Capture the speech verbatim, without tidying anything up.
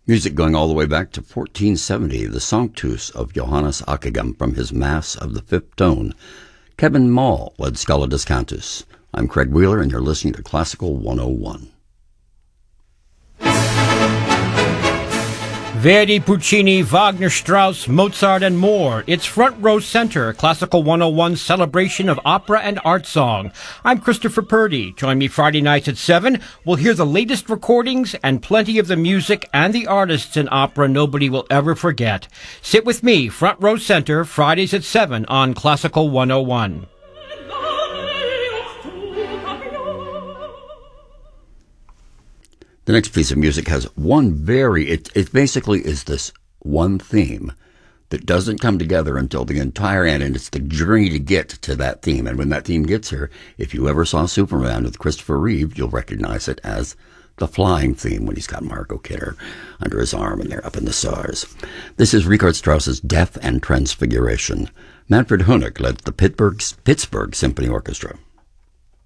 Music going all the way back to fourteen seventy, the Sanctus of Johannes Ockeghem from his Mass of the Fifth Tone. Kevin Mall led Scala Cantus. I'm Craig Wheeler, and you're listening to Classical one oh one. Verdi, Puccini, Wagner, Strauss, Mozart, and more. It's Front Row Center, Classical one oh one's celebration of opera and art song. I'm Christopher Purdy. Join me Friday nights at seven. We'll hear the latest recordings and plenty of the music and the artists in opera nobody will ever forget. Sit with me, Front Row Center, Fridays at seven on Classical one oh one. The next piece of music has one very, it, it basically is this one theme that doesn't come together until the entire end, and it's the journey to get to that theme. And when that theme gets here, if you ever saw Superman with Christopher Reeve, you'll recognize it as the flying theme when he's got Margot Kidder under his arm and they're up in the stars. This is Richard Strauss's Death and Transfiguration. Manfred Honeck led the Pittsburgh, Pittsburgh Symphony Orchestra.